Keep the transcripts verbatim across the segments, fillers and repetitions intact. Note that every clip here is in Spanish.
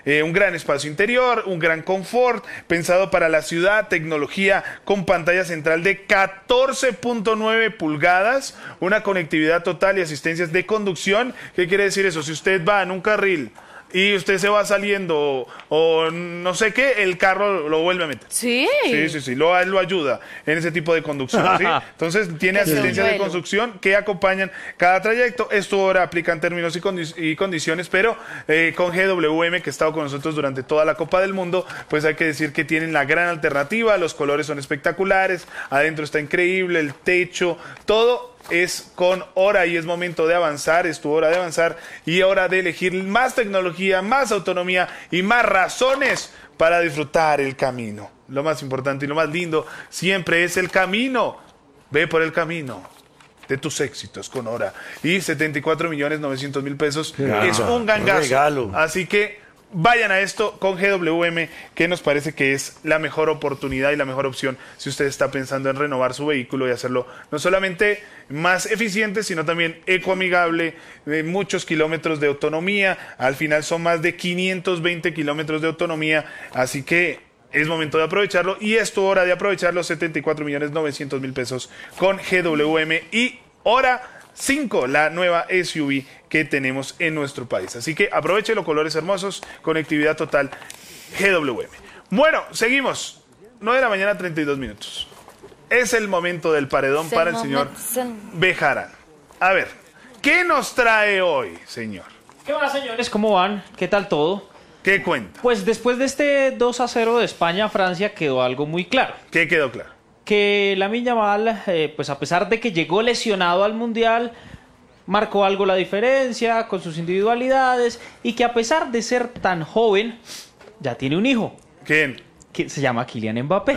eh, un gran espacio interior, un gran confort, pensado para la ciudad, tecnología con pantalla central de catorce punto nueve pulgadas, una conectividad total y asistencias de conducción. ¿Qué quiere decir eso? Si usted va en un carril y usted se va saliendo o, o no sé qué, el carro lo vuelve a meter. Sí. Sí, sí, sí, lo, lo ayuda en ese tipo de conducción, ¿sí? Entonces tiene asistencias de conducción que acompañan cada trayecto. Esto ahora aplica en términos y, condi y condiciones, pero eh, con G W M, que ha estado con nosotros durante toda la Copa del Mundo, pues hay que decir que tienen la gran alternativa, los colores son espectaculares, adentro está increíble, el techo, todo es con Hora y es momento de avanzar, es tu hora de avanzar y hora de elegir más tecnología, más autonomía y más razones para disfrutar el camino. Lo más importante y lo más lindo siempre es el camino. Ve por el camino de tus éxitos con Hora. Y setenta y cuatro millones novecientos mil pesos Regalo, es un gangazo. un regalo. Así que vayan a esto con G W M, que nos parece que es la mejor oportunidad y la mejor opción si usted está pensando en renovar su vehículo y hacerlo no solamente más eficiente, sino también ecoamigable, de muchos kilómetros de autonomía. Al final son más de quinientos veinte kilómetros de autonomía, así que es momento de aprovecharlo y es tu hora de aprovechar los setenta y cuatro millones novecientos mil pesos con G W M y Hora cinco, la nueva S U V que tenemos en nuestro país. Así que aproveche los colores hermosos, conectividad total, G W M. Bueno, seguimos. nueve de la mañana, treinta y dos minutos. Es el momento del paredón para el señor Bejarano. A ver, ¿qué nos trae hoy, señor? ¿Qué más, señores? ¿Cómo van? ¿Qué tal todo? ¿Qué cuenta? Pues después de este dos a cero de España a Francia quedó algo muy claro. ¿Qué quedó claro? Que Lamine Yamal, eh, pues a pesar de que llegó lesionado al Mundial, marcó algo la diferencia con sus individualidades y que a pesar de ser tan joven, ya tiene un hijo. ¿Quién? Que se llama Kylian Mbappé.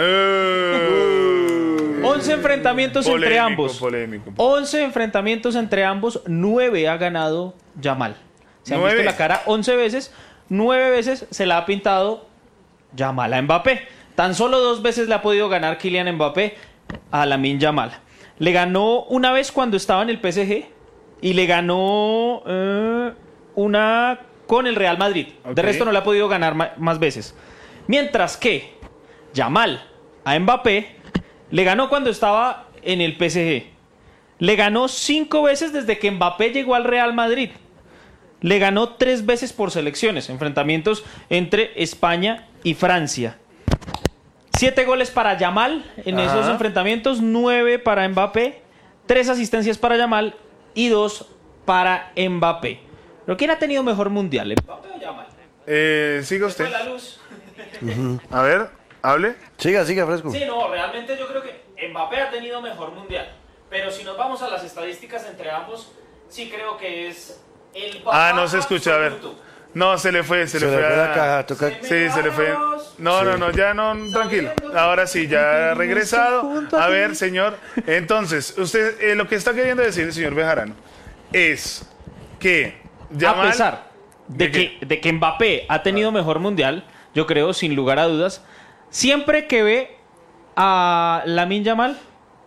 Eh... once enfrentamientos polémico, entre ambos. Polémico, polémico. once enfrentamientos entre ambos, nueve ha ganado Yamal. Se ha visto la cara once veces, nueve veces se la ha pintado Yamal a Mbappé. Tan solo dos veces le ha podido ganar Kylian Mbappé a Lamine Yamal. Le ganó una vez cuando estaba en el P S G y le ganó eh, una con el Real Madrid. Okay. De resto no le ha podido ganar ma más veces. Mientras que Yamal a Mbappé le ganó cuando estaba en el P S G. Le ganó cinco veces desde que Mbappé llegó al Real Madrid. Le ganó tres veces por selecciones, enfrentamientos entre España y Francia. Siete goles para Yamal en Ajá. esos enfrentamientos, nueve para Mbappé, tres asistencias para Yamal y dos para Mbappé. ¿Pero quién ha tenido mejor mundial, Mbappé o Yamal? Eh, siga usted. La luz. Uh-huh. A ver, hable. Siga, siga, fresco. Sí, no, realmente yo creo que Mbappé ha tenido mejor mundial. Pero si nos vamos a las estadísticas entre ambos, sí creo que es el papá Ah, no se escucha, a ver. No, se le fue, se, se le fue, fue a la caja, toca... Sí, se le fue. No, sí. no, no, ya no, tranquilo. Ahora sí, ya ha regresado. A ver, señor. Entonces, usted, eh, lo que está queriendo decir el señor Bejarano es que Yamal, a pesar de, de, que, de que Mbappé ha tenido mejor mundial, yo creo, sin lugar a dudas, siempre que ve a Lamine Yamal,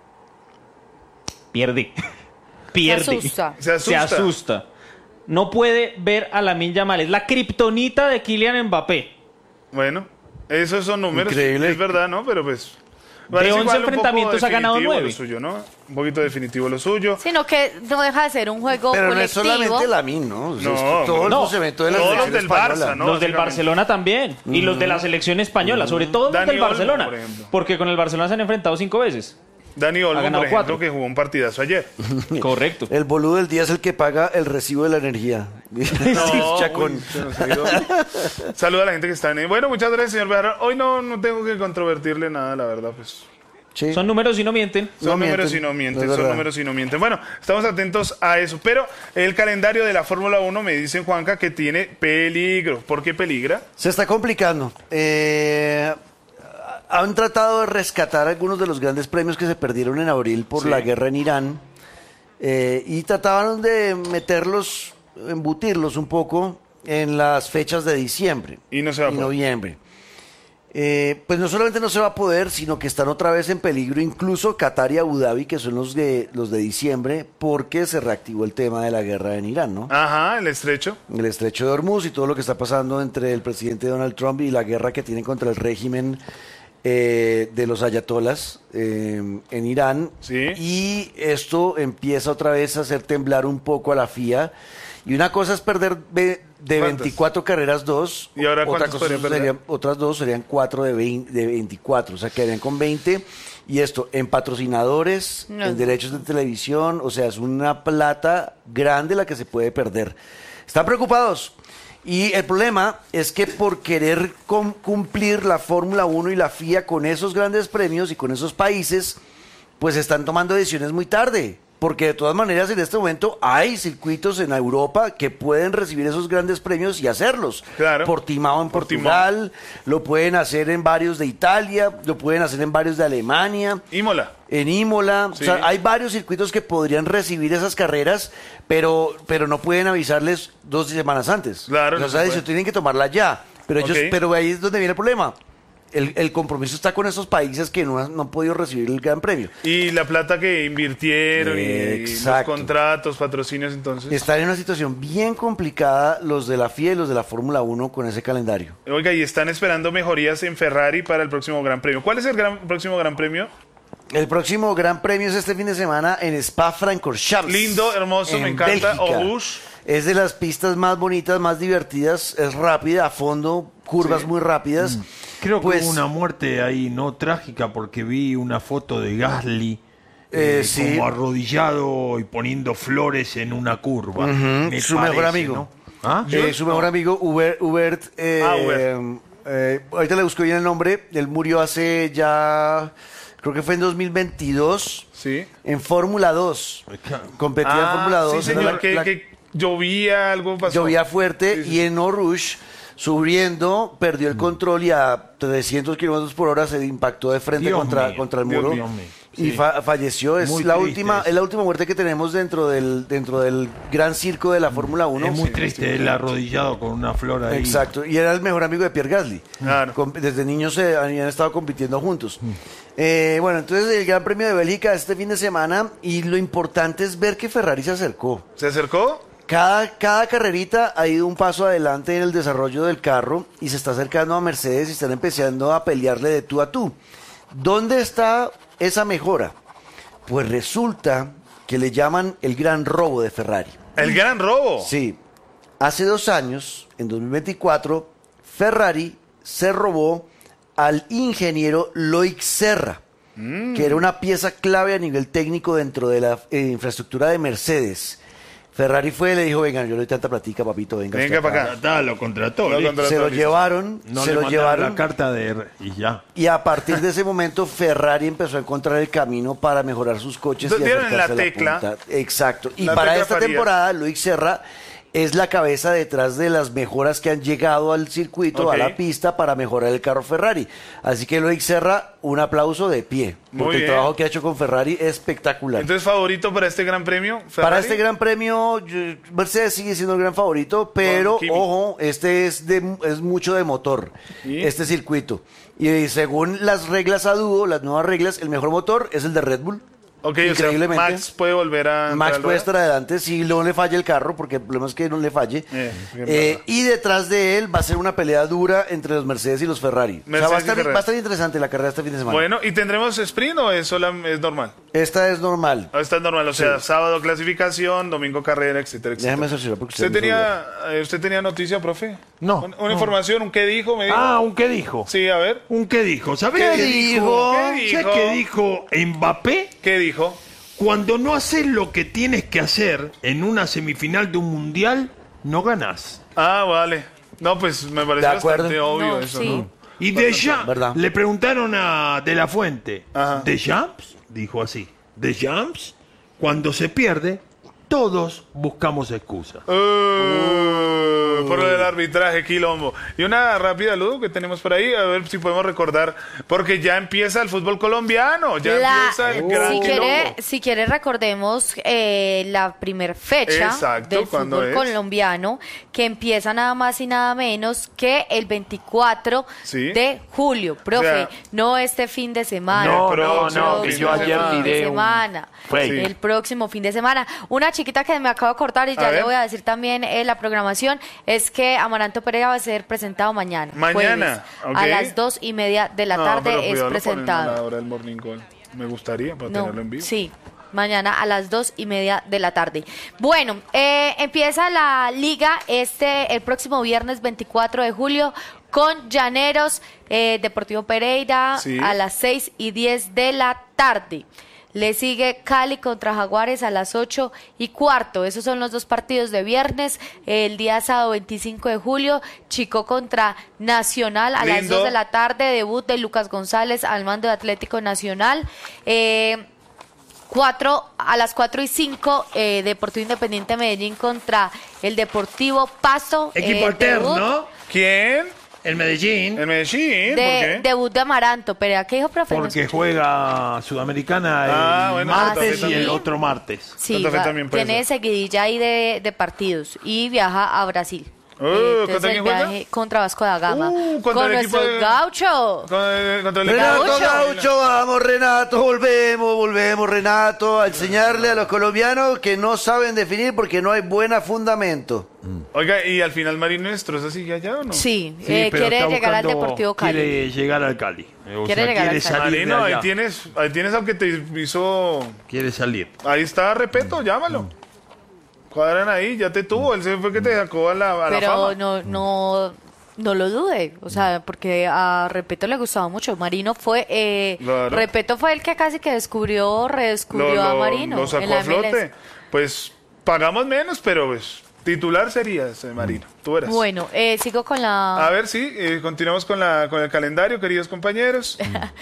pierde. Pierde. Se asusta. Se asusta. Se asusta. No puede ver a Lamine Yamal. Es la kriptonita de Kylian Mbappé. Bueno, esos son números. Increíble. Es verdad, ¿no? Pero pues... De once enfrentamientos ha ganado nueve. Lo suyo, ¿no? Un poquito definitivo lo suyo. Sino que no deja de ser un juego Pero colectivo. no es solamente Lamine, ¿no? O sea, No, todo no. el procedimiento de la Todos selección los del española. Barça, ¿no? Los del Básicamente. Barcelona también. Mm. Y los de la selección española. Sobre todo los Dani del Olmo, Barcelona. por ejemplo. Porque con el Barcelona se han enfrentado cinco veces. Dani Olmo, Ha ganado por ejemplo, cuatro. que jugó un partidazo ayer. Correcto. El boludo del día es el que paga el recibo de la energía. No, Chacón. uy, se nos olvidó. Saluda a la gente que está en... Bueno, muchas gracias, señor Bejarano. Hoy no, no tengo que controvertirle nada, la verdad, pues... Sí. Son números y no mienten. Son No números mienten, y no mienten, es son verdad. números y no mienten. Bueno, estamos atentos a eso. Pero el calendario de la Fórmula uno me dicen, Juanca, que tiene peligro. ¿Por qué peligra? Se está complicando. Eh, han tratado de rescatar algunos de los grandes premios que se perdieron en abril por Sí. la guerra en Irán. Eh, y trataban de meterlos, embutirlos un poco en las fechas de diciembre Y no se va a y poder. noviembre. Eh, pues no solamente no se va a poder, sino que están otra vez en peligro incluso Qatar y Abu Dhabi, que son los de, los de diciembre, porque se reactivó el tema de la guerra en Irán, ¿no? Ajá, el estrecho. El estrecho de Hormuz y todo lo que está pasando entre el presidente Donald Trump y la guerra que tienen contra el régimen eh, de los ayatolas eh, en Irán. Sí. Y esto empieza otra vez a hacer temblar un poco a la F I A. Y una cosa es perder de, de veinticuatro carreras dos, ¿Y ahora otra cuántas cosa podrían perder? serían, otras dos serían cuatro de, veinte, de veinticuatro, o sea, quedarían con veinte. Y esto en patrocinadores, No. en derechos de televisión, o sea, es una plata grande la que se puede perder. Están preocupados. Y el problema es que por querer com- cumplir la Fórmula uno y la F I A con esos grandes premios y con esos países, pues están tomando decisiones muy tarde. Porque de todas maneras en este momento hay circuitos en Europa que pueden recibir esos grandes premios y hacerlos. Claro. Portimao en Portimao. Portugal, lo pueden hacer en varios de Italia, lo pueden hacer en varios de Alemania, Imola. en Imola. Sí. O sea, hay varios circuitos que podrían recibir esas carreras, pero, pero no pueden avisarles dos semanas antes. Claro, O no se sea, puede. ellos tienen que tomarla ya. Pero, ellos, Ok. pero ahí es donde viene el problema. El, el compromiso está con esos países que no han, no han podido recibir el gran premio. Y la plata que invirtieron y- y los Exacto. contratos, patrocinios, entonces. Están en una situación bien complicada los de la F I A y los de la Fórmula uno con ese calendario. Oiga, y están esperando mejorías en Ferrari para el próximo Gran Premio. ¿Cuál es el gran, próximo Gran Premio? El próximo gran premio es este fin de semana en Spa-Francorchamps. Lindo, hermoso, en me encanta. Bélgica. Orush. Es de las pistas más bonitas, más divertidas, es rápida, a fondo, curvas Sí. muy rápidas. Creo que Pues, hubo una muerte ahí no trágica porque vi una foto de Gasly Eh, eh, sí. como arrodillado y poniendo flores en una curva. Me su mejor parece, amigo. ¿no? ¿Ah? eh, su mejor amigo Hubert, Hubert, eh, Ah, Hubert. eh, ahorita le busco bien el nombre, él murió hace ya, creo que fue en dos mil veintidós, Sí. en Fórmula dos. Competía en Fórmula Ah, dos. sí, era señor, la- que, la- que llovía, algo pasó. Llovía fuerte Sí, sí. y en Orush, subiendo, perdió el control y a trescientos kilómetros por hora se impactó de frente Dios contra, mío, contra el Dios muro mío. y Sí. fa- falleció. Es Muy la, triste última, eso. es la última muerte que tenemos dentro del, dentro del gran circo de la Fórmula uno. Es muy Sí. triste él arrodillado con una flor ahí. Exacto, y era el mejor amigo de Pierre Gasly. Claro. Com- Desde niños se habían estado compitiendo juntos. Eh, bueno, entonces el Gran Premio de Bélgica este fin de semana y lo importante es ver que Ferrari se acercó. ¿Se acercó? Cada, cada carrerita ha ido un paso adelante en el desarrollo del carro y se está acercando a Mercedes y están empezando a pelearle de tú a tú. ¿Dónde está esa mejora? Pues resulta que le llaman el gran robo de Ferrari. El gran robo. Sí, hace dos años, en dos mil veinticuatro, Ferrari se robó al ingeniero Loic Serra, que era una pieza clave a nivel técnico dentro de la eh, infraestructura de Mercedes. Ferrari fue y le dijo, venga, yo le doy tanta platica, papito, venga. Venga usted para acá. Está, lo contrató. Lo listo. contrató. Se lo listo. llevaron, No se le lo mandaron llevaron. la carta de y ya. Y a partir de ese momento Ferrari empezó a encontrar el camino para mejorar sus coches. y Dieron en la acercarse a tecla. punta. Exacto. Y La para tecla esta Farías. temporada, Luis Serra es la cabeza detrás de las mejoras que han llegado al circuito, Ok. a la pista, para mejorar el carro Ferrari. Así que Luis Serra, un aplauso de pie. Muy Porque el bien. trabajo que ha hecho con Ferrari es espectacular. Entonces, favorito para este gran premio. Ferrari. Para este gran premio, yo- Mercedes sigue siendo el gran favorito, pero Con Kimi. ojo, este es de es mucho de motor, ¿Y? este circuito. Y según las reglas a dúo, las nuevas reglas, el mejor motor es el de Red Bull. Ok, o sea, Increíblemente. Max puede volver a. Max entrar puede al estar adelante si no le falla el carro, porque el problema es que no le falle. Eh, bien, Eh, verdad. y detrás de él va a ser una pelea dura entre los Mercedes y los Ferrari. O sea, Mercedes va, a y estar, Ferrari. va a estar interesante la carrera este fin de semana. Bueno, ¿y tendremos sprint o es, sola, es normal? Esta es normal. Ah, Esta es normal, o sea, sábado clasificación, domingo carrera, etcétera, etcétera. Déjame cerciorar porque ¿Usted usted me tenía, eh, ¿Usted tenía noticia, profe? No, ¿Un- ¿Una no. información? ¿Un qué dijo? ¿Me dijo? Ah, ¿un qué dijo? Sí, a ver. ¿Un qué dijo? ¿Sabes ¿Qué qué dijo? ¿Qué ¿Sabes dijo? qué dijo Mbappé? ¿Qué dijo? Cuando no haces lo que tienes que hacer en una semifinal de un mundial, no ganás. Ah, vale. No, pues me parece De acuerdo. bastante obvio No, eso, sí. ¿no? Y Deschamps, ¿verdad? le preguntaron a De La Fuente, Ajá. ¿Deschamps? Dijo así, ¿Deschamps? Cuando se pierde, todos buscamos excusas. Uh, por lo del arbitraje, quilombo. Y una rápida, Ludo, que tenemos por ahí, a ver si podemos recordar, porque ya empieza el fútbol colombiano, ya La- empieza el gran si, quilombo. quiere, si quiere, recordemos eh, la primer fecha Exacto, del ¿cuándo fútbol es? colombiano, que empieza nada más y nada menos que el veinticuatro Sí. de julio. Profe, O sea, no este fin de semana. No, el no, próximo no, que yo ayer fin de miré un semana. fake. El próximo fin de semana. Una chiquita que me acabo de cortar y A ya ver. le voy a decir también eh, la programación es que Amaranto Pereira va a ser presentado mañana. Mañana, jueves, ok. a las dos y media de la No, tarde pero es cuidado, lo ponen presentado. a la hora del morning call. Me gustaría para No, tenerlo en vivo. sí, mañana a las dos y media de la tarde. Bueno, eh, empieza la liga este el próximo viernes veinticuatro de julio con Llaneros eh, Deportivo Pereira Sí. a las seis y diez de la tarde. Le sigue Cali contra Jaguares a las ocho y cuarto. Esos son los dos partidos de viernes. El día sábado veinticinco de julio, Chico contra Nacional a las Lindo. dos de la tarde. Debut de Lucas González al mando de Atlético Nacional. Eh, Cuatro, a las cuatro y cinco, eh, Deportivo Independiente Medellín contra el Deportivo Pasto. Equipo eh, alterno, debut ¿no? ¿Quién? El Medellín. El Medellín. ¿Por De, qué? debut de Amaranto. Pero ¿qué dijo, profe? No Porque escuché. juega Sudamericana el Ah, bueno, martes Santa Fe y también. el otro martes. Sí, Santa Fe va- también puede tiene ser. seguidilla ahí de, de partidos y viaja a Brasil. Uh, Eh, ¿contra el quién juega? viaje contra Vasco da Gama. Uh, contra con el equipo nuestro de- gaucho. Con el- contra el Renato equipo- Gaucho, vamos Renato, volvemos, volvemos Renato, a enseñarle a los colombianos que no saben definir porque no hay buen fundamento. Oiga, ¿y al final Marino Estroza sigue allá o no? Sí, Sí, eh, pero quiere está llegar al buscando- Deportivo Cali. Quiere llegar al Cali. O Quiere sea, llegar quiere al Cali. salir de Marino, ahí allá. tienes, ahí tienes al que te hizo... Quiere salir. Ahí está, Repeto, llámalo. Cuadran ahí, ya te tuvo, él se fue que te sacó a la, a la Pero fama. no, no, no lo dude, o sea, porque a Repeto le gustaba mucho. Marino fue, eh, Claro. Repeto fue el que casi que descubrió, redescubrió lo, a lo- Marino. lo sacó en la a flote. M L S. Pues pagamos menos, pero pues titular sería ese Marino. Tú verás. Bueno, eh, sigo con la... A ver, sí, eh, continuamos con, la, con el calendario, queridos compañeros.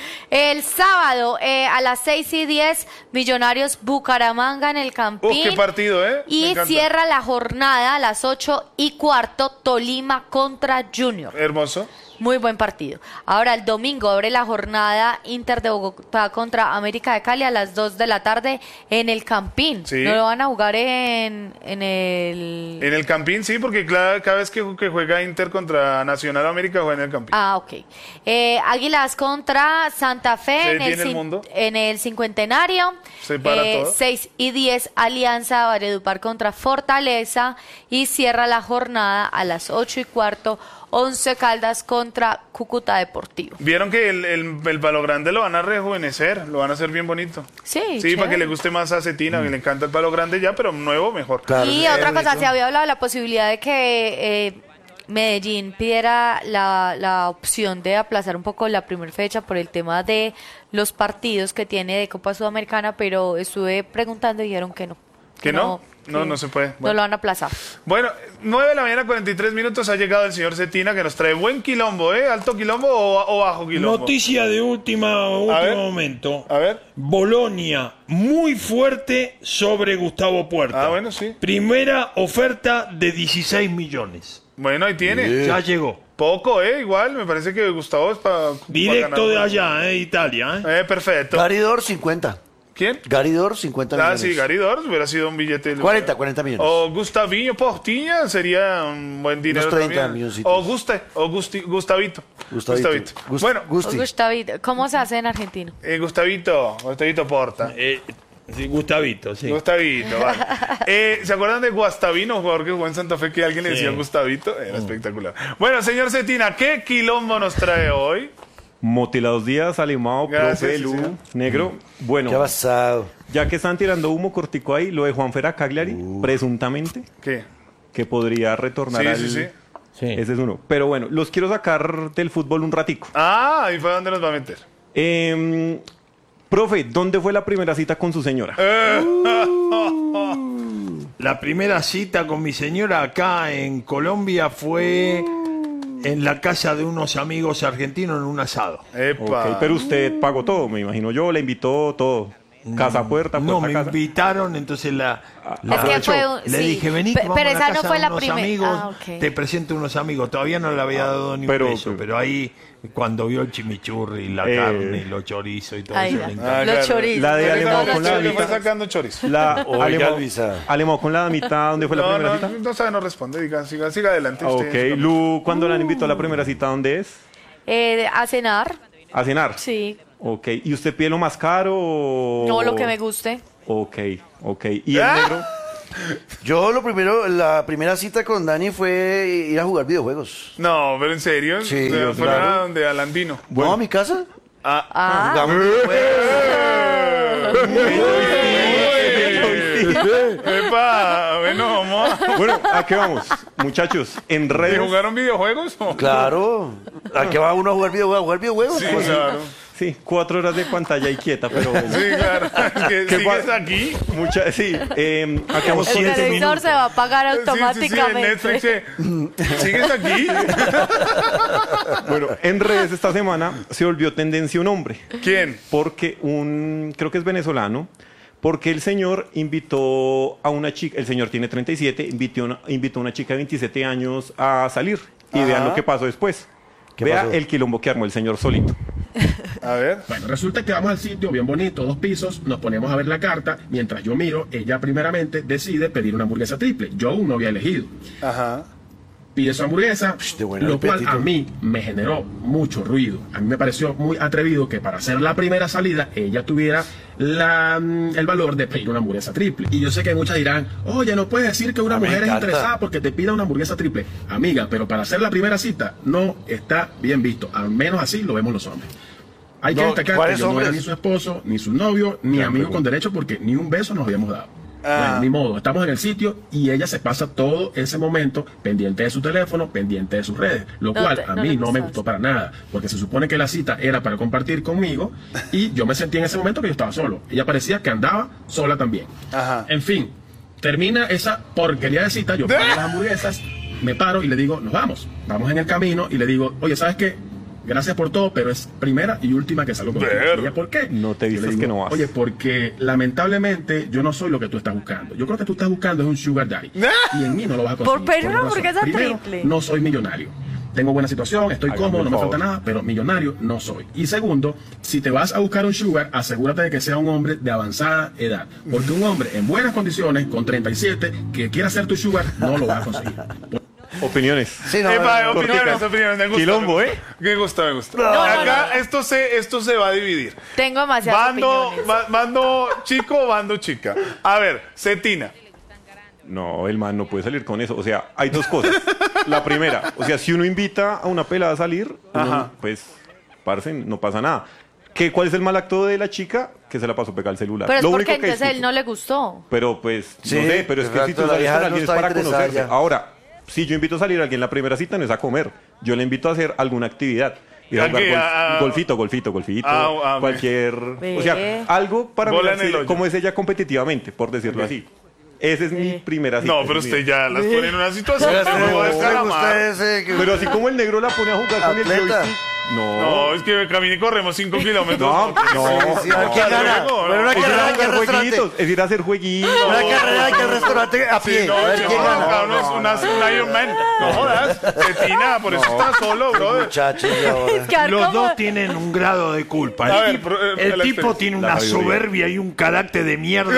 El sábado eh, a las seis y diez, Millonarios Bucaramanga en el Campín. Uf, qué partido, ¿eh? Me Y encanta. cierra la jornada a las ocho y cuarto, Tolima contra Junior. Hermoso. Muy buen partido. Ahora el domingo abre la jornada Inter de Bogotá contra América de Cali a las dos de la tarde en el Campín. Sí. No lo van a jugar en, en el... En el Campín, sí, porque cada, cada vez que, que juega Inter contra Nacional América juega en el Campín. Ah, ok. Eh, Águilas contra Santa Fe Se en, el, detiene el cin- mundo. en el cincuentenario. Se para todo. seis y diez, Alianza Valledupar contra Fortaleza. Y cierra la jornada a las ocho y cuarto, Once Caldas contra Cúcuta Deportivo. Vieron que el, el, el Palo Grande lo van a rejuvenecer, lo van a hacer bien bonito. Sí, Sí, chévere. para que le guste más a Cetina, que le encanta el Palo Grande ya, pero nuevo mejor. Claro, Y es otra cosa, rico. se había hablado de la posibilidad de que eh, Medellín pidiera la, la opción de aplazar un poco la primera fecha por el tema de los partidos que tiene de Copa Sudamericana, pero estuve preguntando y dijeron que no. ¿Que no? No, que no se puede. No Bueno. lo van a aplazar. Bueno, nueve de la mañana, cuarenta y tres minutos, ha llegado el señor Cetina que nos trae buen quilombo, ¿eh? ¿Alto quilombo o, o bajo quilombo? Noticia de última, A ver. último momento. A ver. Bolonia, muy fuerte sobre Gustavo Puerta. Ah, bueno, sí. Primera oferta de dieciséis millones. Bueno, ahí tiene. Ya llegó. Poco, ¿eh? Igual, me parece que Gustavo es para... Directo de allá, eh, Italia. Eh. Eh, perfecto. Garidor, cincuenta. ¿Quién? Garidor, cincuenta Ah, millones. sí, Gary Dors hubiera sido un billete. cuarenta, cuarenta millones. O Gustavinho Portinha sería un buen dinero. Unos treinta también. milloncitos. O Guste, o Gusti- Gustavito. Gustavito. Gust- Bueno, Gusti. Gustavito, ¿cómo se hace en argentino? eh, Gustavito, Gustavito Porta. Eh, sí, Gustavito, sí. Gustavito, vale. Eh, ¿Se acuerdan de Guastavino, un jugador que jugó en Santa Fe que alguien le Sí. decía Gustavito? Era espectacular. Bueno, señor Cetina, ¿qué quilombo nos trae hoy? Motilados días, Alimao, Gracias, profe, sí, Lu, señor. negro. Bueno, ¿Qué ha pasado? ya que están tirando humo cortico ahí, lo de Juan Fera Cagliari, presuntamente, ¿Qué? que podría retornar Sí, al... sí, sí. Sí. Ese es uno. Pero bueno, los quiero sacar del fútbol un ratico. Ah, ahí fue donde nos va a meter. Eh, profe, ¿dónde fue la primera cita con su señora? Eh. La primera cita con mi señora acá en Colombia fue en la casa de unos amigos argentinos en un asado. Epa. Ok, pero usted pagó todo, me imagino yo, le invitó todo. Casa puerta, No, puerta me casa. invitaron, entonces la, la- Es que fue un- le sí. dije, vení, Pe- que vamos pero a la esa no casa fue de la unos primer- amigos, ah, ok. te presento unos amigos. Todavía no le había dado ni un Pero- beso, pero ahí cuando vio el chimichurri, la Eh. carne, los chorizos y todo Ahí eso, da. me encanta. Ah, Los claro. chorizos. La de Sobre Alemão todo con los la Le fue chorizos. sacando chorizo. La Oiga, Alemão, Luisa. Alemão con la damita, ¿dónde fue la No, primera no, cita? no sabe, no responde. Diga, siga, siga adelante. Ah, usted. ok, Lu, ¿cuándo la invitó a la primera cita? ¿Dónde es? Eh, a cenar, ¿A cenar? sí. Ok, ¿y usted pide lo más caro o...? No, lo que me guste. Ok, ok. ¿Y el ¿Ah? negro? Yo lo primero, la primera cita con Dani fue ir a jugar videojuegos. No, pero en serio. Sí, O sea, fuera claro. donde Alan vino. ¿No a mi casa? Ah. Ah, Jugamos Epa, bueno, vamos a... Bueno, ¿a qué vamos? Muchachos, en ¿Y redes... jugaron videojuegos? o? Claro. ¿A qué va uno a jugar videojuegos? ¿A jugar videojuegos? Sí, Pues, claro. Sí, cuatro horas de pantalla y quieta, pero... Sí, claro. Es que ¿Qué sigues pa- aquí. Mucha, sí, eh, acabamos el siete televisor minutos. se va a apagar Sí, sí, sí, en automáticamente. Netflix. eh, ¿Sigues aquí? Bueno, en redes esta semana se volvió tendencia un hombre. ¿Quién? Porque un, creo que es venezolano, porque el señor invitó a una chica, el señor tiene treinta y siete, invitó, una, invitó a una chica de veintisiete años a salir. Y Ajá. vean lo que pasó después. ¿Qué Vea pasó? el quilombo que armó el señor solito. A ver. Bueno, resulta que vamos al sitio bien bonito, dos pisos, nos ponemos a ver la carta, mientras yo miro, ella primeramente decide pedir una hamburguesa triple, yo aún no había elegido. Ajá. Pide su hamburguesa, de buen lo cual apetito. a mí me generó mucho ruido. A mí me pareció muy atrevido que para hacer la primera salida ella tuviera la, mm, el valor de pedir una hamburguesa triple. Y yo sé que muchas dirán, oye, no puedes decir que una Ah, me mujer es encanta. interesada porque te pida una hamburguesa triple. Amiga, pero para hacer la primera cita no está bien visto. Al menos así lo vemos los hombres. Hay que No, destacar que ¿cuáles yo no era hombres? ni su esposo, ni su novio, ni amigo con derecho porque ni un beso nos habíamos dado. Ah. Bueno, ni modo, estamos en el sitio y ella se pasa todo ese momento pendiente de su teléfono, pendiente de sus redes, lo No cual te- a no mí le no me gustó gustó eso. para nada, porque se supone que la cita era para compartir conmigo y yo me sentí en ese momento que yo estaba solo. Ella parecía que andaba sola también. Ajá. En fin, termina esa porquería de cita, yo pago las hamburguesas, me paro y le digo, nos vamos, vamos en el camino y le digo, oye, ¿sabes qué? Gracias por todo, pero es primera y última que salgo contigo. Ver. Y ella, ¿por qué? No te Yo le vistas digo, que no vas. Oye, porque lamentablemente yo no soy lo que tú estás buscando. Yo creo que tú estás buscando es un sugar daddy. Y en mí no lo vas a conseguir. Por pedir Por una dos razones. hamburguesa Primero, triple. no soy millonario. Tengo buena situación, estoy Hágame cómodo, el no me favor. falta nada, pero millonario no soy. Y segundo, si te vas a buscar un sugar, asegúrate de que sea un hombre de avanzada edad. Porque un hombre en buenas condiciones, con treinta y siete, que quiera ser tu sugar, no lo va a conseguir. Opiniones. Sí, no, Epa, no, no. opiniones, opiniones. Me gusta. Quilombo, me ¿eh? gusta. Me gusta, me gusta. No, no, Acá no. Esto, se, esto se va a dividir. Tengo demasiadas Bando, opiniones. ba- bando chico o bando chica. A ver, Cetina. No, el man no puede salir con eso. O sea, hay dos cosas. La primera, o sea, si uno invita a una pelada a salir, uno, Ajá. pues, parce, no pasa nada. ¿Qué, ¿Cuál es el mal acto de la chica? Que se la pasó pegada al celular. Pero es Lo porque único que entonces a él discuto. no le gustó. Pero pues, Sí, no sé, pero es que si exacto, tú la sales vieja con no alguien es estaba para interesada conocerse. ya. Ahora, si yo invito a salir a alguien la primera cita no es a comer. Yo le invito a hacer alguna actividad. Ir a ¿A jugar qué? golf- A- a- golfito, golfito, golfito. Ah, ah, cualquier. Ve. O sea, algo para Bola mirar en el si- hoyo. cómo es ella competitivamente, por decirlo así. Esa es mi primera cita. No, pero es mi- usted ya las pone en una situación. Pero No, no, ¿cómo le gusta descaramar. ese que- Pero así como el negro la pone a jugar con el Atleta. joystick. No. No, es que camine y corremos cinco kilómetros. No, no. Sí, a ver quién gana. luego, Pero una Es ir carrera a de qué jugar restaurante. jueguitos, es ir a hacer jueguitos. Una carrera de qué restaurante a Sí, pie. no, A ver che, quién no, gana. cabrón, es una, un Iron Man. No jodas. Cetina, por eso está solo, brother. Muchachos, y ahora. Quedar Los como- dos tienen un grado de culpa. El, A ver, tipo, pro- eh, el la tipo experiencia. tiene La una sabiduría. soberbia y un carácter de mierda.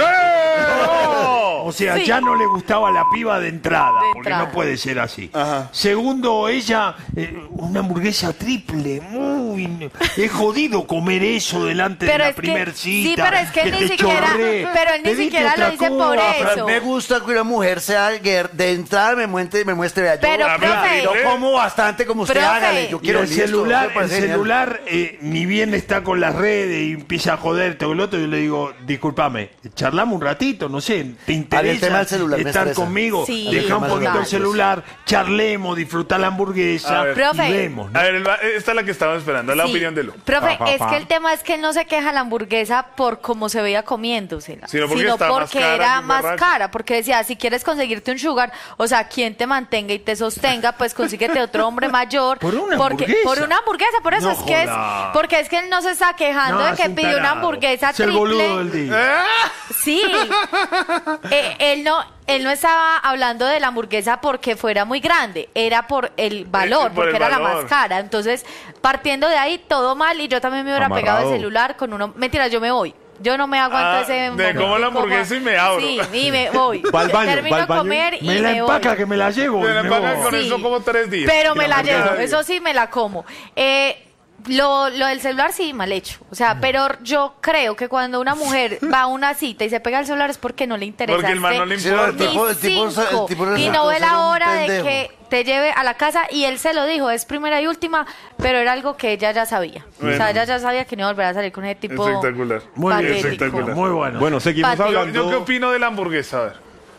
¡No! O sea, Sí. ya no le gustaba la piba de entrada, De porque entrada. no puede ser así. Ajá. Segundo, ella, eh, una hamburguesa triple, muy... Es jodido comer eso delante Pero de la es que- primer sí, cita. pero es que él ni te siquiera- chorree. pero él ni Pedite siquiera lo otra dice por cosa. eso. Pero me gusta que una mujer sea guer- de entrada me muestre, me muestre vea, yo, Pero, Ah, profe, yo como bastante como usted, Profe. hágale. Yo Y quiero el listo, celular, me el parece genial. celular eh, ni bien está con las redes y empieza a joder todo el otro, yo le digo, discúlpame, charlamos un ratito, no sé, ¿te interesa A mí el tema del celular me estar estresa. conmigo, Sí, deja un poquito total. el celular, charlemos, disfrutar la hamburguesa A ver. Profe. y vemos, ¿no? A ver, el va- esta es la que estábamos esperando, la Sí. opinión de Lu. Profe, Pa, pa, es pa. que el tema es que él no se queja la hamburguesa por cómo se veía comiéndosela, Sino porque está más porque cara, era mi más berraca. cara, porque decía, si quieres conseguirte un sugar, o sea, quien te mantenga y te sostenga, pues consíguete otro hombre mayor. ¿Por una porque, hamburguesa? Por una hamburguesa, por eso No es que es, joda. porque es que él no se está quejando No, de es que un pidió una tarado. hamburguesa Es el triple. boludo del día. Sí, Eh, él no, él no estaba hablando de la hamburguesa porque fuera muy grande, era por el valor, Eh, por porque el era la valor. más cara. Entonces, partiendo de ahí, todo mal y yo también me hubiera pegado Amarrado. el celular con uno. Mentira, yo me voy. Yo no me aguanto Ah, ese. de momento como la incómodo. hamburguesa y me abro. Sí, y me voy. Va al baño, Termino va al de baño comer y Me me, la empaca voy. que me la llevo. Me y la me empacan voy. con Sí. eso como tres días. Pero me la hamburguesa llevo, de eso diez. sí me la como. Eh, lo, lo del celular sí, mal hecho. O sea, pero yo creo que cuando una mujer va a una cita y se pega el celular es porque no le interesa. Porque el man no le este Sí, no, el importa. tipo- el tipo- el cinco. tipo Y resultó no ve ser la un hora de pendejo. que te lleve a la casa y él se lo dijo, es primera y última, pero era algo que ella ya sabía. O Bueno. sea, ella ya sabía que no iba a volver a salir con ese tipo Espectacular. Muy bien, patético. espectacular. Muy bueno. Bueno, seguimos Pati. Yo, hablando. yo qué opino de la hamburguesa, a ver.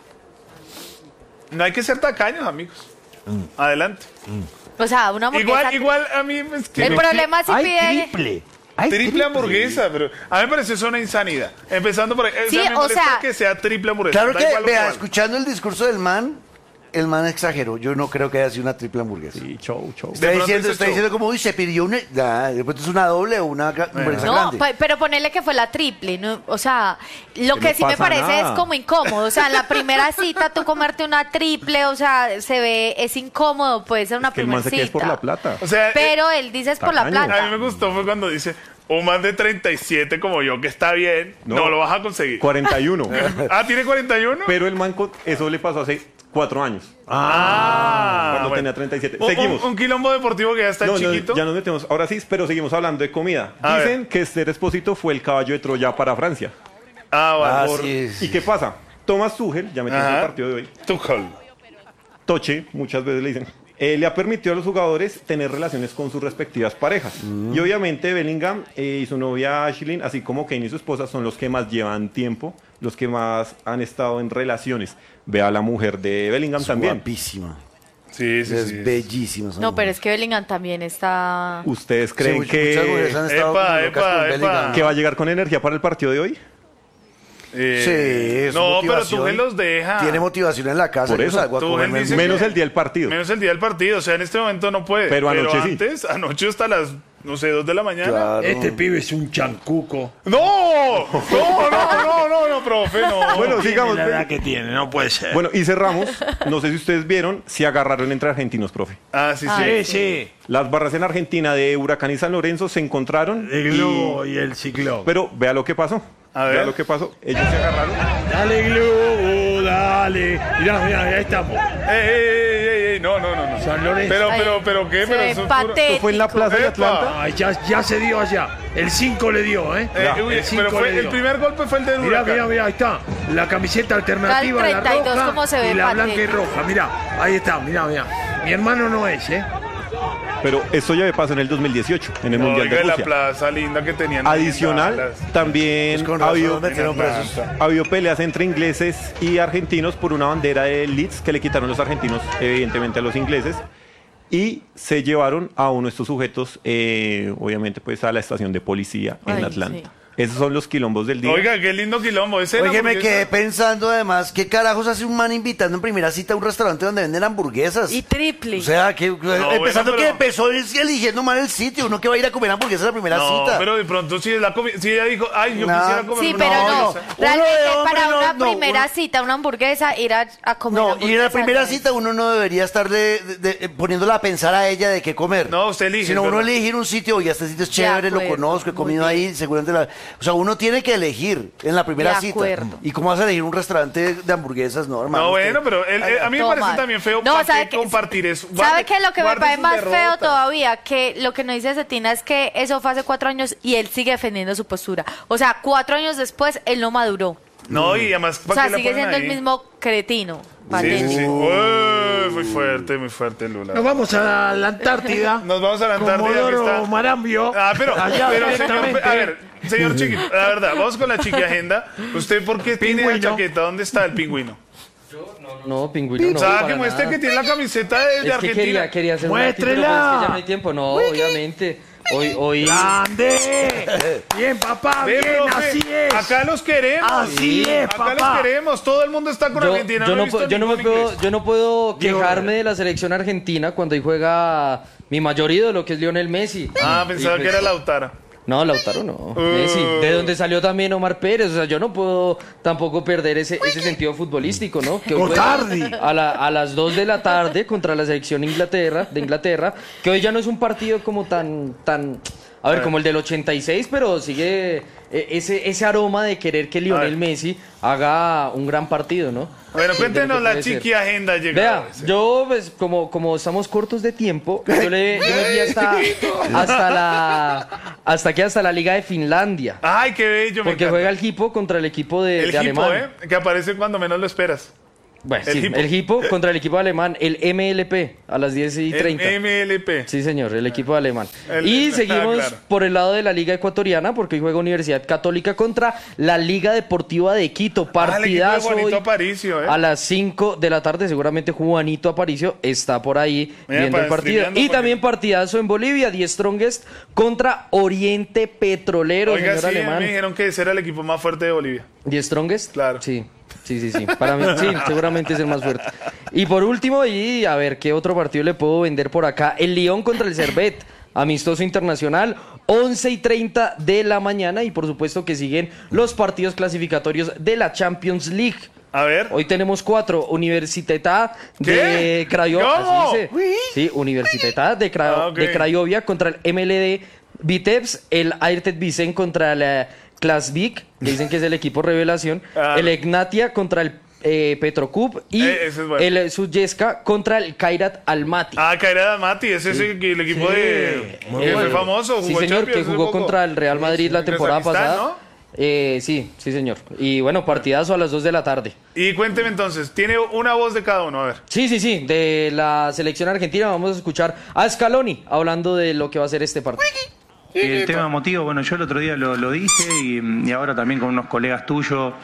No hay que ser tacaños, amigos. Adelante. O sea, una hamburguesa. Igual, igual a mí es que El problema es si Hay pide... triple. Hay triple hamburguesa, pero a mí me parece eso una insanidad. Empezando por ahí, o Sí, sea, me o molesta sea- que sea triple hamburguesa. Claro da que, igual lo vea, valga. escuchando el discurso del man, el man exageró. Yo no creo que haya sido una triple hamburguesa. Sí, show, show. Está De pronto diciendo, ese está show. diciendo como, uy, se pidió una... Ya, de pronto es una doble o una ga- hamburguesa No, grande. pe- pero ponerle que fue la triple, ¿no? O sea, lo Que que no sí me pasa parece nada. es como incómodo. O sea, en la primera cita tú comerte una triple, o sea, se ve, es incómodo, puede ser una Que el primera man se cita. queda es por la plata. O sea, Pero él dice es por la Tacaño. plata. a mí me gustó fue cuando dice, un man de treinta y siete como yo, que está bien, no, No. lo vas a conseguir. cuarenta y uno. Ah, ¿tiene cuarenta y uno? Pero el man, con- eso le pasó hace cuatro años. Ah, Cuando bueno. tenía treinta y siete. Un- Seguimos. Un, un quilombo deportivo que ya está No, no, chiquito. ya nos metemos. Ahora sí, pero seguimos hablando de comida. A Dicen ver. que Esther Espósito fue el caballo de Troya para Francia. Ah, bueno. Ah, por- sí, sí. ¿Y qué pasa? Thomas Tuchel, ya metimos Ajá. el partido de hoy, Tuchel. Toche, muchas veces le dicen, eh, le ha permitido a los jugadores tener relaciones con sus respectivas parejas. Y obviamente Bellingham eh, y su novia Ashlyn, así como Kane y su esposa, son los que más llevan tiempo, los que más han estado en relaciones. Ve a la mujer de Bellingham Es también. guapísima. Sí, sí, Es sí. bellísima. esa No, pero mujer. es que Bellingham también está... ¿Ustedes Sí, creen muchas mujeres que, han estado Epa, como locas epa, con epa. Bellingham. que va a llegar con energía para el partido de hoy? Eh, Sí, es no, pero motivación. Tuchel los deja. Tiene motivación en la casa. Por yo eso. salgo a Tuchel comerme el dice mundo. Menos el día del partido. Menos el día del partido, o sea, en este momento no puede. Pero anoche sí. antes, anoche hasta las, no sé, dos de la mañana. Claro. Este pibe es un chancuco. ¡No! No, no, no, no, no, profe, no. Bueno, sigamos. La edad que tiene, no puede ser. Bueno, y cerramos. No sé si ustedes vieron, se agarraron entre argentinos, profe. Ah, sí, sí. sí, sí. Las barras en Argentina de Huracán y San Lorenzo se encontraron. El y- globo y el ciclón. Pero vea lo que pasó. A ver. Vea lo que pasó. Ellos se agarraron. Dale, globo, dale. Mirá, mirá, ahí estamos. Ey, ey, ey, ey, no, no, no, no. San Lorenzo. Pero, Ay, pero, pero, ¿qué? se Pero ve eso es puro- patético. Esto fue en la plaza de Epa. Atlanta. Ay, ya, ya se dio allá. El cinco le dio, ¿eh? Eh, Ya, uy, el cinco pero fue, le el dio. primer golpe fue el del Mirá, Huracán. mirá, mirá, ahí está. La camiseta alternativa, Está el la treinta y dos, roja cómo se ve y la patético. blanca y roja. Mirá, ahí está, mirá, mirá. Mi hermano no es, ¿eh? Pero esto ya me pasó en el dos mil dieciocho, en el Mundial Oiga, de la Rusia. plaza linda que tenían. ahí en Adicional, Dallas. también Pues con ha razón habido, los metieron presos. ha habido peleas entre ingleses y argentinos por una bandera de Leeds que le quitaron los argentinos, evidentemente, a los ingleses. Y se llevaron a uno de estos sujetos, eh, obviamente, pues a la estación de policía en Ay, Atlanta. sí. Esos son los quilombos del día. Oiga, qué lindo quilombo. Ese era Oye, me porque quedé esa- pensando además, ¿qué carajos hace un man invitando en primera cita a un restaurante donde venden hamburguesas? Y triple. O sea, que empezando bueno, que pero- empezó él eligiendo mal el sitio, uno que va a ir a comer hamburguesas a la primera No, cita. pero de pronto si, la comi- si ella dijo, ay, yo Nah. quisiera comer Sí, una pero no. hamburguesa. Realmente Uno de hombre para no, una no, primera uno- cita, una hamburguesa, ir a, a comer No, y en hamburguesa, la primera no es. cita uno no debería estar de, de- de- poniéndola a pensar a ella de qué comer. No, usted elige, Sino es uno verdad. elegir un sitio, oye, este sitio es chévere, lo acuerdo, conozco, he muy comido bien. ahí, seguramente la... O sea, uno tiene que elegir en la primera De cita. acuerdo. ¿Y cómo vas a elegir un restaurante de hamburguesas? No, hermano. No, usted- bueno, pero el- el- a mí me Todo parece mal. también feo No, ¿para ¿sabe qué qué? compartir eso. ¿Sabe Guarde- qué? Lo que me guarde parece sus más feo derrotas. todavía, que lo que nos dice Cetina es que eso fue hace cuatro años y él sigue defendiendo su postura. O sea, cuatro años después, él no maduró. No, y además, O ¿para sea, qué la sigue ponen siendo el ahí? mismo cretino. Sí, sí, patético. sí. Uy. Uy, muy fuerte, muy fuerte, Lula. Nos vamos a la Antártida. Nos vamos a la Antártida. Comodoro que está... Marambio. Ah, pero, allá pero señor, directamente. a ver, señor Chiqui, la verdad, vamos con la Chiqui Agenda. ¿Usted por qué tiene la Pingüino. chaqueta? ¿Dónde está el pingüino? No, pingüino no. O sea, para que muestre nada. que tiene la camiseta de, de Es que Argentina. quería, quería hacer ¡Muéstrela! un ratito, pero es que ya no hay tiempo. No, obviamente. Hoy, hoy. ¡Grande! Bien, papá, Ve, bien, profe, así es. Acá los queremos. Así es, Acá papá. los queremos. Todo el mundo está con Yo, Argentina. yo he no, visto puedo- yo, no me ningún puedo, inglés. yo no puedo Digo, quejarme de la selección argentina cuando ahí juega mi mayor ídolo, que es Lionel Messi. Ah, Y pensaba pues- que era Lautaro. No, Lautaro no. Messi. De donde salió también Omar Pérez. O sea, yo no puedo tampoco perder ese, ese sentido futbolístico, ¿no? Que hoy juega Gotardi. a, la- a las dos de la tarde contra la selección Inglaterra, de Inglaterra, que hoy ya no es un partido como tan, tan, a ver, como el del ochenta y seis, pero sigue eh, ese, ese aroma de querer que A Lionel ver. Messi haga un gran partido, ¿no? Bueno, Sí, de lo cuéntenos que la puede ser. Chiqui Agenda. Llega. Vea, yo pues como, como estamos cortos de tiempo, yo, le, yo me fui hasta, hasta la hasta que hasta la Liga de Finlandia. Ay, qué bello. me Porque encanta. juega el Hipo contra el equipo de, el de hipo, Alemania. ¿eh? Que aparece cuando menos lo esperas. Bueno, el sí, Hipo. el Hipo contra el equipo alemán, el M L P, a las diez y treinta. El M L P. Sí, señor, el equipo alemán. El- y el- seguimos claro. por el lado de la Liga Ecuatoriana, porque hoy juega Universidad Católica contra la Liga Deportiva de Quito. Ah, el equipo de Partidazo Juanito hoy Aparicio, ¿eh? a las cinco de la tarde. Seguramente Juanito Aparicio está por ahí Mira, viendo para el partido. streameando, Y porque- también partidazo en Bolivia, The Strongest contra Oriente Petrolero, Oiga, señor sí, alemán. me dijeron que ese era el equipo más fuerte de Bolivia. ¿The Strongest? Claro. Sí, sí, sí, sí. Para mí, sí, seguramente es el más fuerte. Y por último, y a ver, ¿qué otro partido le puedo vender por acá? El Lyon contra el Servette, amistoso internacional, once y treinta de la mañana. Y por supuesto que siguen los partidos clasificatorios de la Champions League. A ver. Hoy tenemos cuatro. Universiteta ¿Qué? de Craiovia. ¿Cómo? Así dice. Sí, Universiteta de, Cra- Ah, ok. de Craiovia contra el M L D Vitebs. El Airtet Vicen contra el eh, Klasvik, que dicen que es el equipo revelación. Ah. El Egnatia contra el eh, Petrocub. Y Eh, ese es bueno. el Sudjeska contra el Kairat Almaty. Ah, Kaira Mati, ese es el, el equipo Sí, de. muy que bueno. fue famoso. Sí, Jugó señor, Champions que hace jugó poco. contra el Real Madrid la En temporada Kazajistán, pasada. ¿no? Eh, sí, sí, señor. Y bueno, partidazo a las dos de la tarde. Y cuénteme entonces, tiene una voz de cada uno, a ver. Sí, sí, sí, de la selección argentina vamos a escuchar a Scaloni hablando de lo que va a ser este partido. El tema emotivo, bueno, yo el otro día lo, lo dije y, y ahora también con unos colegas tuyos.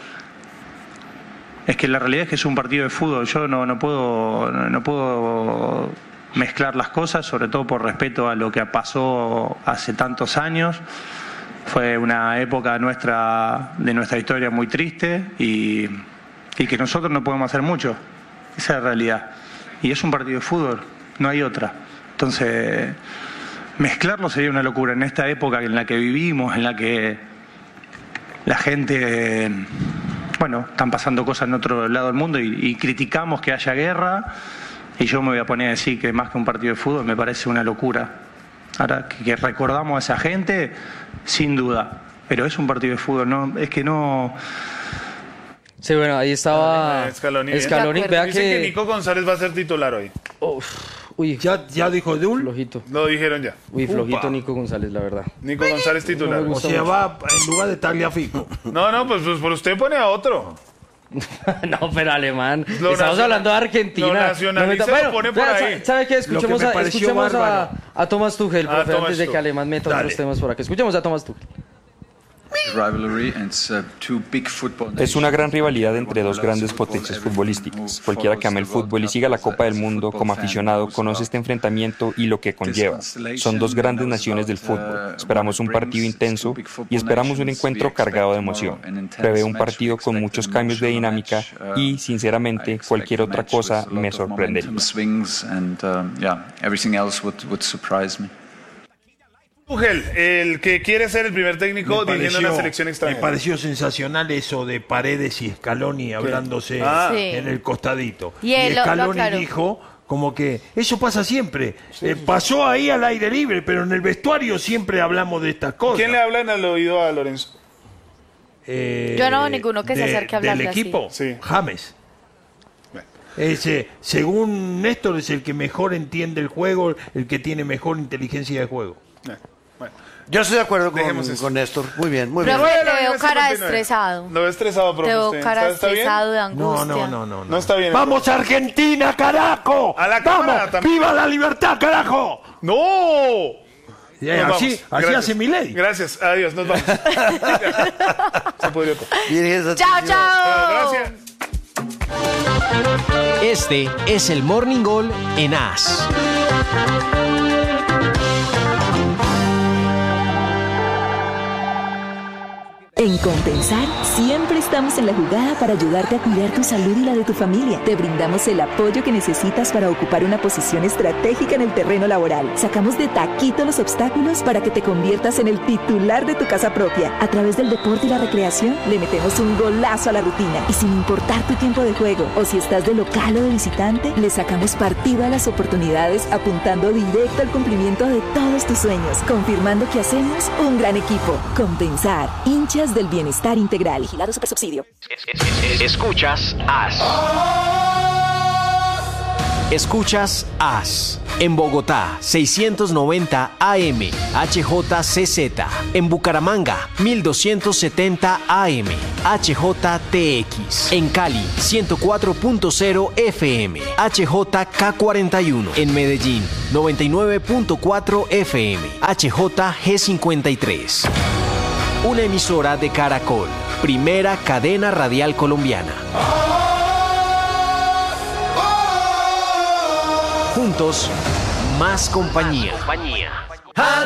Es que la realidad es que es un partido de fútbol. Yo no, no puedo no, no puedo mezclar las cosas, sobre todo por respeto a lo que pasó hace tantos años. Fue una época nuestra de nuestra historia muy triste y, y que nosotros no podemos hacer mucho. Esa es la realidad. Y es un partido de fútbol, no hay otra. Entonces, mezclarlo sería una locura en esta época en la que vivimos, en la que la gente, bueno, están pasando cosas en otro lado del mundo y, y criticamos que haya guerra. Y yo me voy a poner a decir que más que un partido de fútbol me parece una locura. Ahora, que, que recordamos a esa gente, sin duda. Pero es un partido de fútbol, ¿no? Es que no... Sí, bueno, ahí estaba Scaloni, bien. Scaloni, De vea Dicen que que... Nico González va a ser titular hoy. Uf, uy, ¿Ya, ya dijo Dul? flojito. Lo dijeron ya. Uy, flojito Upa. Nico González, la verdad. Nico González titular. No me O gusta. sea, va en lugar de Tagliafico. No, no, pues, pues por usted pone a otro. No, pero alemán. Lo Estamos nacional- hablando de Argentina. lo nacionaliza, No me- lo pone por vea, ahí. ¿sabe- ¿Sabe qué? Escuchemos, Lo que me a, pareció escuchemos a, bárbaro. a Thomas Tuchel, Ah, profe, Thomas antes de que Tuchel. Alemán meta Dale. otros temas por acá. Escuchemos a Thomas Tuchel. Es una gran rivalidad entre dos grandes potencias futbolísticas. Cualquiera que ame el fútbol y siga la Copa del Mundo como aficionado conoce este enfrentamiento y lo que conlleva. Son dos grandes naciones del fútbol. Esperamos un partido intenso y esperamos un encuentro cargado de emoción. Prevé un partido con muchos cambios de dinámica y, sinceramente, cualquier otra cosa me sorprendería. Tuchel, el que quiere ser el primer técnico Me dirigiendo pareció- la selección Me extranjera. pareció sensacional eso de Paredes y Scaloni hablándose Ah. Sí. en el costadito. Y él lo- lo Scaloni aclaró. dijo como que eso pasa siempre. Eh, pasó ahí al aire libre, pero en el vestuario siempre hablamos de estas cosas. ¿Quién le habla en el oído a Lorenzo? Eh, Yo no, ninguno que se de- acerque a hablarle Del así. equipo, Sí. James. Bueno. Ese, según Néstor, es el que mejor entiende el juego, el que tiene mejor inteligencia de juego. Eh. Bueno, yo estoy de acuerdo con, dejemos eso. con Néstor. Muy bien, muy Profe, bien. te veo cara de novecientos cincuenta y nueve. estresado. Lo veo estresado, profe. Te veo usted. cara ¿Está- está bien? estresado de No, angustia. no, no, no. No está bien. ¡Vamos a Argentina, carajo! A la cámara ¡Vamos! también. ¡Viva la libertad, carajo! ¡No! Yeah, Nos así vamos. así Gracias. hace Milei. Gracias, adiós, nos vamos. Se pudrió todo. Miren esa Chao, atención. chao. Gracias. Este es el Morning Gol en As. En Compensar, siempre estamos en la jugada para ayudarte a cuidar tu salud y la de tu familia. Te brindamos el apoyo que necesitas para ocupar una posición estratégica en el terreno laboral. Sacamos de taquito los obstáculos para que te conviertas en el titular de tu casa propia. A través del deporte y la recreación, le metemos un golazo a la rutina. Y sin importar tu tiempo de juego, o si estás de local o de visitante, le sacamos partido a las oportunidades apuntando directo al cumplimiento de todos tus sueños, confirmando que hacemos un gran equipo. Compensar, hinchas del bienestar integral. Vigilado Supersubsidio. Escuchas As. Escuchas As. En Bogotá, seiscientos noventa A M, H J C Z. En Bucaramanga, mil doscientos setenta A M, H J T X. En Cali, ciento cuatro punto cero F M, H J K cuarenta y uno. En Medellín, noventa y nueve punto cuatro F M, H J G cincuenta y tres. Una emisora de Caracol, primera cadena radial colombiana. Juntos, más compañía.